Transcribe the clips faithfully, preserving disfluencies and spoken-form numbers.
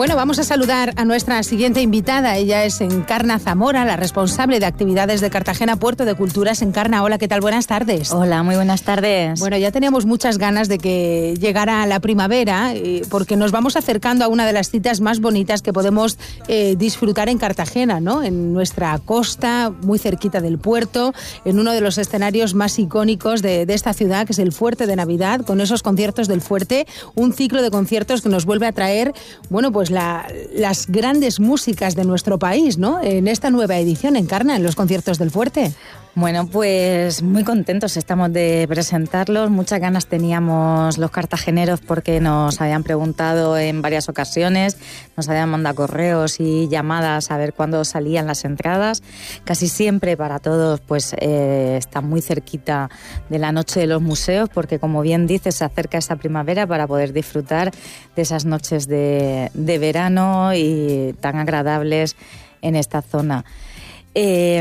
Bueno, vamos a saludar a nuestra siguiente invitada. Ella es Encarna Zamora, la responsable de actividades de Cartagena Puerto de Culturas. Encarna, hola, ¿qué tal? Buenas tardes. Hola, muy buenas tardes. Bueno, ya teníamos muchas ganas de que llegara la primavera, eh, porque nos vamos acercando a una de las citas más bonitas que podemos eh, disfrutar en Cartagena, ¿no? En nuestra costa, muy cerquita del puerto, en uno de los escenarios más icónicos de, de esta ciudad, que es el Fuerte de Navidad, con esos conciertos del Fuerte, un ciclo de conciertos que nos vuelve a traer, bueno, pues la, las grandes músicas de nuestro país, ¿no? En esta nueva edición, Encarna, en los conciertos del Fuerte. Bueno, pues muy contentos estamos de presentarlos. Muchas ganas teníamos los cartageneros porque nos habían preguntado en varias ocasiones, nos habían mandado correos y llamadas a ver cuándo salían las entradas. Casi siempre para todos pues eh, está muy cerquita de la noche de los museos porque, como bien dices, se acerca esa primavera para poder disfrutar de esas noches de, de verano y tan agradables en esta zona. Eh,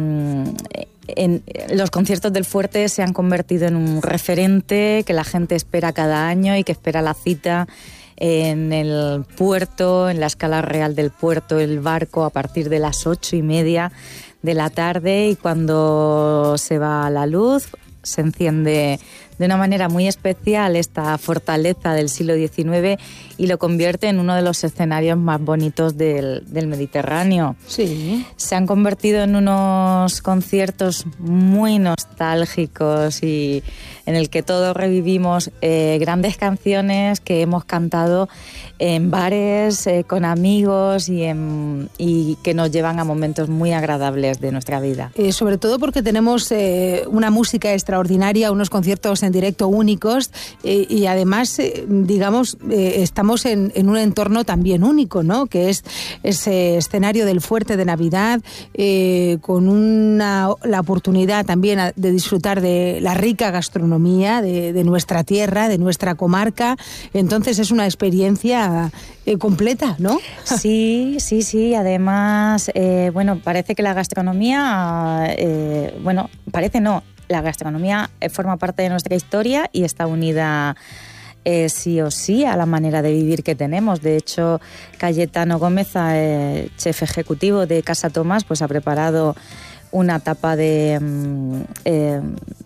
en, los conciertos del Fuerte se han convertido en un referente que la gente espera cada año y que espera la cita en el puerto, en la Escala Real del Puerto, el barco, a partir de las ocho y media de la tarde, y cuando se va la luz se enciende de una manera muy especial esta fortaleza del siglo diecinueve y lo convierte en uno de los escenarios más bonitos del, del Mediterráneo. Sí. Se han convertido en unos conciertos muy nostálgicos y en el que todos revivimos eh, grandes canciones que hemos cantado en bares, eh, con amigos y, en, y que nos llevan a momentos muy agradables de nuestra vida. Eh, sobre todo porque tenemos eh, una música extraordinaria, unos conciertos en directo únicos eh, y además, eh, digamos, eh, estamos en, en un entorno también único, ¿no? Que es ese escenario del Fuerte de Navidad, eh, con una, la oportunidad también de disfrutar de la rica gastronomía de, de nuestra tierra, de nuestra comarca. Entonces es una experiencia eh, completa, ¿no? Sí, sí, sí. Además, eh, bueno, parece que la gastronomía, eh, bueno, parece no, la gastronomía forma parte de nuestra historia y está unida eh, sí o sí a la manera de vivir que tenemos. De hecho, Cayetano Gómez, eh, chef ejecutivo de Casa Tomás, pues ha preparado una tapa de eh,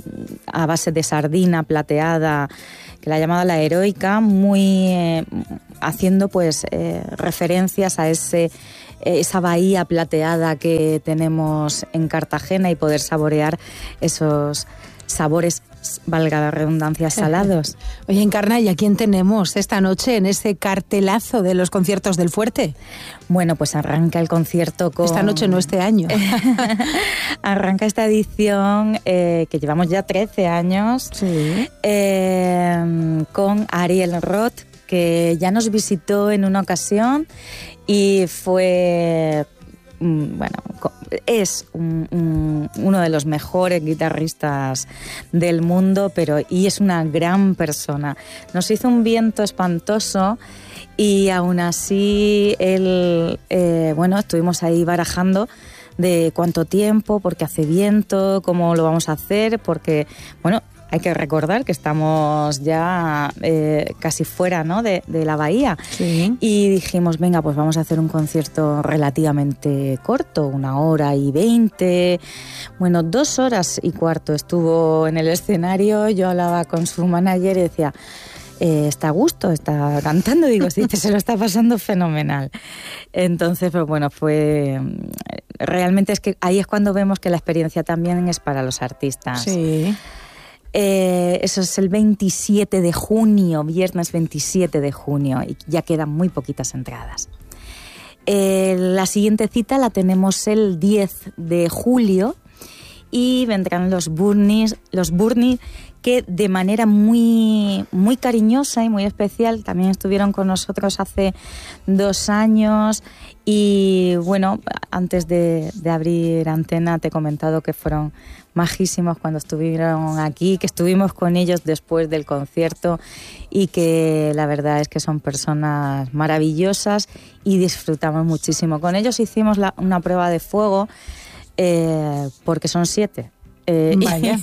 a base de sardina plateada, que la ha llamado la heroica, muy eh, haciendo pues eh, referencias a ese esa bahía plateada que tenemos en Cartagena y poder saborear esos sabores, valga la redundancia, salados. Oye, Encarna, ¿y a quién tenemos esta noche en ese cartelazo de los conciertos del Fuerte? Bueno, pues arranca el concierto con... Esta noche, no este año. Arranca esta edición, eh, que llevamos ya trece años, sí. eh, con Ariel Roth, que ya nos visitó en una ocasión y fue, bueno, es un, un, uno de los mejores guitarristas del mundo, pero y es una gran persona. Nos hizo un viento espantoso y aún así él, eh, bueno, estuvimos ahí barajando de cuánto tiempo, porque hace viento, cómo lo vamos a hacer, porque, bueno, hay que recordar que estamos ya eh, casi fuera, ¿no?, de, de la bahía. Sí. Y dijimos, venga, pues vamos a hacer un concierto relativamente corto, una hora y veinte. Bueno, dos horas y cuarto estuvo en el escenario. Yo hablaba con su manager y decía, eh, está a gusto, está cantando. Digo, sí, se lo está pasando fenomenal. Entonces, pues bueno, fue... Realmente es que ahí es cuando vemos que la experiencia también es para los artistas. Sí. Eh, eso es el veintisiete de junio, viernes veintisiete de junio, y ya quedan muy poquitas entradas. Eh, la siguiente cita la tenemos el diez de julio y vendrán los Burnies, los Burnies que de manera muy, muy cariñosa y muy especial también estuvieron con nosotros hace dos años. Y bueno, antes de, de abrir antena te he comentado que fueron majísimos cuando estuvieron aquí, que estuvimos con ellos después del concierto y que la verdad es que son personas maravillosas y disfrutamos muchísimo. Con ellos hicimos la, una prueba de fuego eh, porque son siete. Eh, Vaya.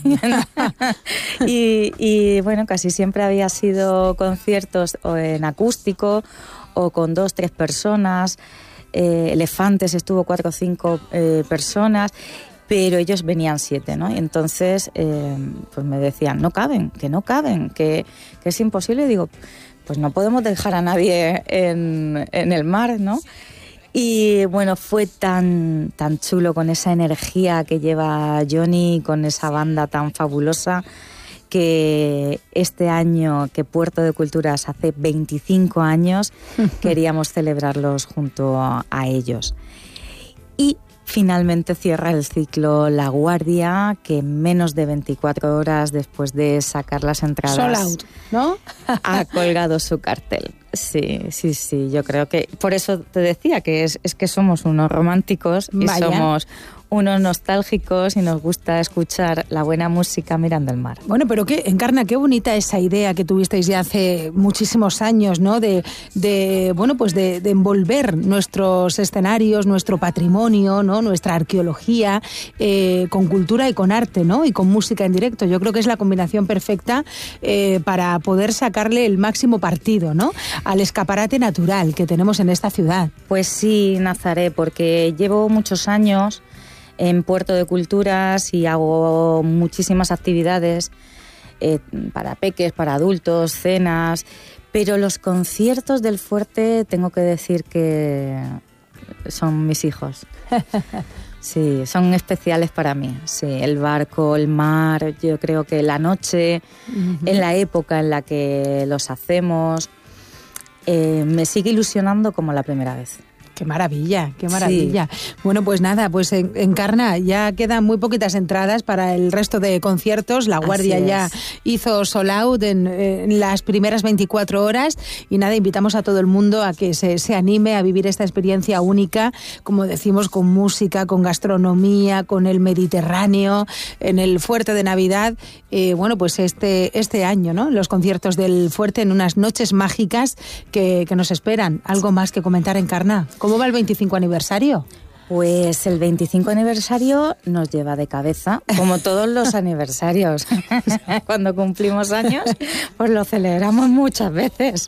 y, y bueno, casi siempre había sido conciertos o en acústico o con dos, tres personas. Eh, elefantes estuvo cuatro o cinco eh, personas, pero ellos venían siete, ¿no? Y entonces eh, pues me decían, no caben, que no caben, que, que es imposible. Y digo, pues no podemos dejar a nadie en, en el mar, ¿no? Y bueno, fue tan, tan chulo con esa energía que lleva Johnny, con esa banda tan fabulosa, que este año, que Puerto de Culturas hace veinticinco años, queríamos celebrarlos junto a, a ellos. Y finalmente cierra el ciclo La Guardia, que en menos de veinticuatro horas después de sacar las entradas, Sold out, ¿no? ha colgado su cartel. Sí, sí, sí, yo creo que por eso te decía que es, es que somos unos románticos y Vaya. somos unos nostálgicos y nos gusta escuchar la buena música mirando el mar. Bueno, pero qué, Encarna, qué bonita esa idea que tuvisteis ya hace muchísimos años, ¿no? De, de bueno, pues de, de envolver nuestros escenarios, nuestro patrimonio, ¿no? Nuestra arqueología, eh, con cultura y con arte, ¿no? Y con música en directo. Yo creo que es la combinación perfecta eh, para poder sacarle el máximo partido, ¿no? Al escaparate natural que tenemos en esta ciudad. Pues sí, Nazaré, porque llevo muchos años en Puerto de Culturas y hago muchísimas actividades eh, para peques, para adultos, cenas, pero los conciertos del Fuerte tengo que decir que son mis hijos. Sí, son especiales para mí. Sí, el barco, el mar, yo creo que la noche, uh-huh. en la época en la que los hacemos, eh, me sigue ilusionando como la primera vez. Qué maravilla, qué maravilla. Sí. Bueno, pues nada, pues en, Encarna, ya quedan muy poquitas entradas para el resto de conciertos. La Guardia ya hizo sold out en, en las primeras veinticuatro horas y nada, invitamos a todo el mundo a que se, se anime a vivir esta experiencia única, como decimos, con música, con gastronomía, con el Mediterráneo, en el Fuerte de Navidad. Eh, bueno, pues este, este año, ¿no? Los conciertos del Fuerte en unas noches mágicas que, que nos esperan. ¿Algo más que comentar, Encarna? ¿Cómo va el veinticinco aniversario? Pues el veinticinco aniversario nos lleva de cabeza, como todos los aniversarios. Cuando cumplimos años, pues lo celebramos muchas veces.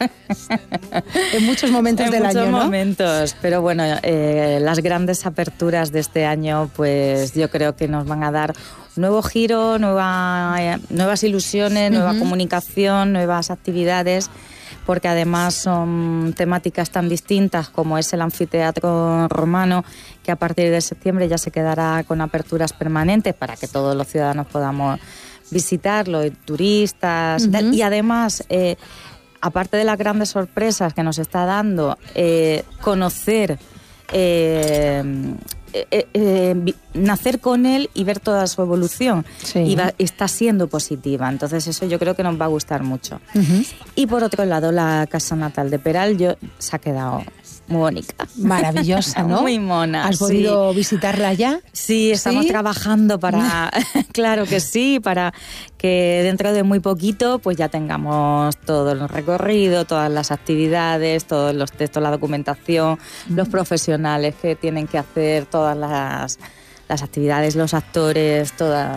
En muchos momentos en del año, ¿no? En muchos momentos, pero bueno, eh, las grandes aperturas de este año, pues yo creo que nos van a dar nuevo giro, nueva, eh, nuevas ilusiones, nueva uh-huh. comunicación, nuevas actividades, porque además son temáticas tan distintas como es el anfiteatro romano, que a partir de septiembre ya se quedará con aperturas permanentes para que todos los ciudadanos podamos visitarlo, y turistas, uh-huh. y tal. Y además, eh, aparte de las grandes sorpresas que nos está dando, eh, conocer... Eh, Eh, eh, eh, nacer con él y ver toda su evolución, sí. y va, está siendo positiva, entonces eso yo creo que nos va a gustar mucho. Uh-huh. Y por otro lado, la casa natal de Peral yo, se ha quedado muy bonita, maravillosa, ¿no? Muy mona. ¿Has podido sí. visitarla ya? Sí, estamos ¿Sí? trabajando para, claro que sí, para que dentro de muy poquito pues ya tengamos todo el recorrido, todas las actividades, todos los textos, la documentación, mm. los profesionales que tienen que hacer todas las, las actividades, los actores, todas.